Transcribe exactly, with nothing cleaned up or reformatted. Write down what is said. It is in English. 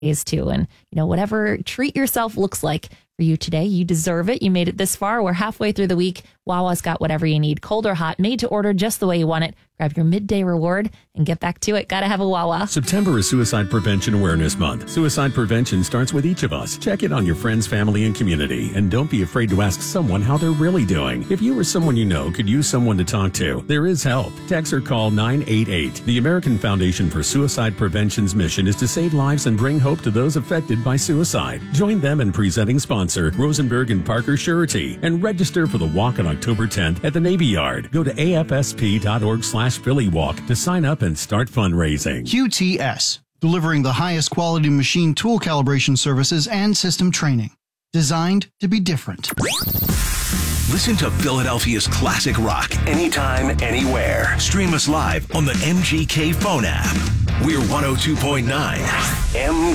days too. And, you know, whatever treat yourself looks like for you today, you deserve it. You made it this far. We're halfway through the week. Wawa's got whatever you need, cold or hot, made to order just the way you want it. Grab your midday reward and get back to it. Gotta have a Wawa. September is Suicide Prevention Awareness Month. Suicide prevention starts with each of us. Check in on your friends, family, and community. And don't be afraid to ask someone how they're really doing. If you or someone you know could use someone to talk to, there is help. Text or call nine eight eight. The American Foundation for Suicide Prevention's mission is to save lives and bring hope to those affected by suicide. Join them and presenting sponsor, Rosenberg and Parker Surety, and register for the walk on October tenth at the Navy Yard. Go to A F S P dot org slash Philly Walk to sign up and start fundraising. Q T S, delivering the highest quality machine tool calibration services and system training. Designed to be different. Listen to Philadelphia's classic rock anytime, anywhere. Stream us live on the M G K phone app. We're one oh two point nine M